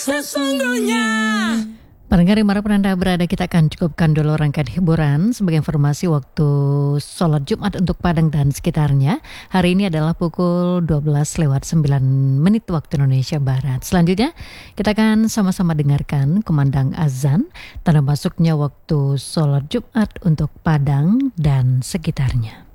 sesungguhnya. Pendengar dimanapun Anda berada, kita akan cukupkan dulu rangkaian hiburan. Sebagai informasi, waktu sholat Jumat untuk Padang dan sekitarnya hari ini adalah pukul 12:09 waktu Indonesia Barat. Selanjutnya kita akan sama-sama dengarkan kumandang azan, tanda masuknya waktu sholat Jumat untuk Padang dan sekitarnya.